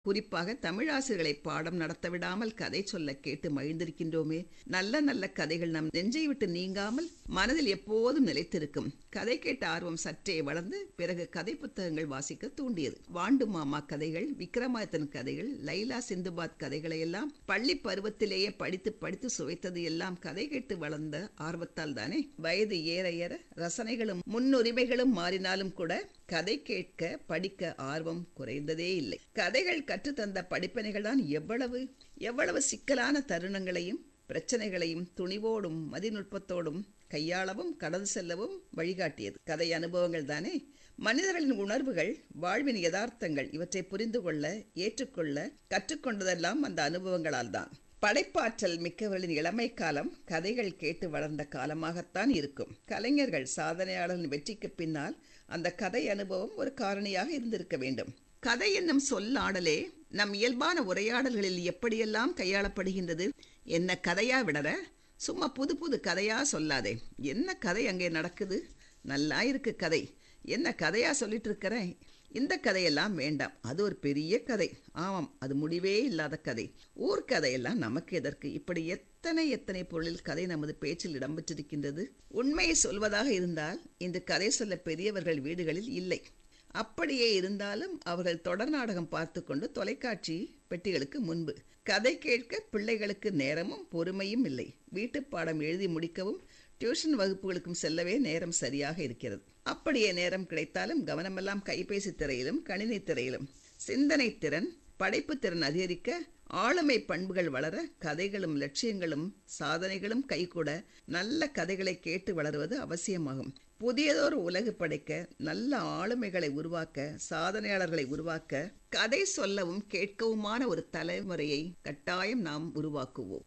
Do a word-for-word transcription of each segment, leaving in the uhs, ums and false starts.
குறிப்பாக தமிழாசிரியர்களை பாடம் நடத்த விடாமல் கதை சொல்ல கேட்டு மகிழ்ந்திருக்கின்றோமே. நல்ல நல்ல கதைகள் நம் நெஞ்சை விட்டு நீங்காமல் மனதில் எப்போதும் நிலைத்திருக்கும். கதை கேட்ட ஆர்வம் சற்றே வளர்ந்து பிறகு கதை புத்தகங்கள் வாசிக்க தூண்டியது. வாண்டு மாமா கதைகள், விக்ரமாதித்தன் கதைகள், லைலா சிந்துபாத் கதைகளை எல்லாம் பள்ளி பருவத்திலேயே படித்து படித்து சுவைத்தது எல்லாம் கதை கேட்டு வளர்ந்த ஆர்வத்தால் தானே. வயது ஏற ஏற ரசனைகளும் முன்னுரிமைகளும் மாறினாலும் கூட கதை கேட்க படிக்க ஆர்வம் குறைந்ததே இல்லை. கதைகள் கற்றுத்தந்த படிப்பினைகள் தான் எவ்வளவு எவ்வளவு சிக்கலான தருணங்களையும் பிரச்சனைகளையும் துணிவோடும் மதிநுட்பத்தோடும் கையாளவும் கடந்து செல்லவும் வழிகாட்டியது. கதை அனுபவங்கள் தானே மனிதர்களின் உணர்வுகள், வாழ்வின் யதார்த்தங்கள் இவற்றை புரிந்து கொள்ள ஏற்றுக்கொள்ள கற்றுக்கொண்டதெல்லாம் அந்த அனுபவங்களால் தான். படைப்பாற்றல் மிக்கவர்களின் இளமை காலம் கதைகள் கேட்டு வளர்ந்த காலமாகத்தான் இருக்கும். கலைஞர்கள் சாதனையாளர்களின் வெற்றிக்கு பின்னால் அந்த கதை அனுபவம் ஒரு காரணியாக இருந்திருக்க வேண்டும். கதை என்னும் சொல்லாடலே நம் இயல்பான உரையாடல்களில் எப்படியெல்லாம் கையாளப்படுகின்றது. என்ன கதையா விடற, சும்மா புது புது கதையா சொல்லாதே. என்ன கதை அங்கே நடக்குது, நல்லா இருக்கு கதை, என்ன கதையா சொல்லிட்டு இருக்கிறேன், இந்த கதையெல்லாம் வேண்டாம், அது ஒரு பெரிய கதை, ஆமாம் அது முடிவே இல்லாத கதை, ஊர்கதையெல்லாம் நமக்கு எதற்கு, இப்படி எத்தனை எத்தனை பொருளில் கதை நமது பேச்சில் இடம்பெற்றிருக்கின்றது. உண்மையை சொல்வதாக இருந்தால் இன்று கதை சொல்ல பெரியவர்கள் வீடுகளில் இல்லை. அப்படியே இருந்தாலும் அவர்கள் தொடர் நாடகம் பார்த்து கொண்டு தொலைக்காட்சி பெட்டிகளுக்கு முன்பு. கதை கேட்க பிள்ளைகளுக்கு நேரமும் பொறுமையும் இல்லை. வீட்டு பாடம் எழுதி முடிக்கவும் டியூஷன் வகுப்புகளுக்கும் செல்லவே நேரம் சரியாக இருக்கிறது. அப்படியே நேரம் கிடைத்தாலும் கவனமெல்லாம் கைபேசி திரையிலும் கணினி திரையிலும். சிந்தனை திறன், படைப்பு திறன் அதிகரிக்க, ஆளுமை பண்புகள் வளர, கதைகளும் லட்சியங்களும் சாதனைகளும் கைகூட நல்ல கதைகளை கேட்டு வளருவது அவசியமாகும். புதியதொரு உலகு படைக்க, நல்ல ஆளுமைகளை உருவாக்க, சாதனையாளர்களை உருவாக்க, கதை சொல்லவும் கேட்கவுமான ஒரு தலைமுறையை கட்டாயம் நாம் உருவாக்குவோம்.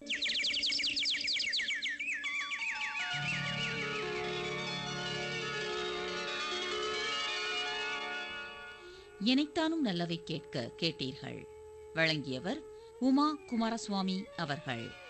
இணைத்தானும் நல்லவை கேட்க கேட்டீர்கள். வழங்கியவர் உமா குமாரசுவாமி அவர்கள்.